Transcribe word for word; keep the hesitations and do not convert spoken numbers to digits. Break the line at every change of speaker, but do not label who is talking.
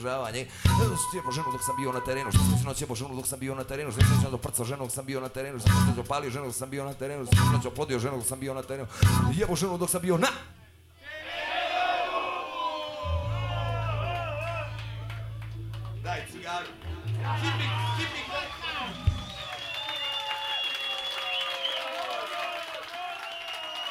uzdržavanje. Što sam jebo ženu dok sam bio na terenu, što sam sinoć jebo ženu dok sam bio na terenu, što sam sinoć prcao ženu dok sam bio na terenu, što sam sinoć opalio ženu dok sam bio na terenu, što sam sinoć oplodio ženu dok sam bio na terenu. Jebo ženu dok sam bio na... Daj cigaru. Keep it,